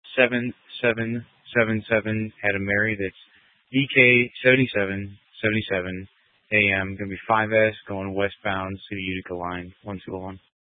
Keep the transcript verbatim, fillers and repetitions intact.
seven seven seven seven Adam Mary. That's D K seventy seven seventy seven A M. Gonna be five S going westbound to Utica line one two one.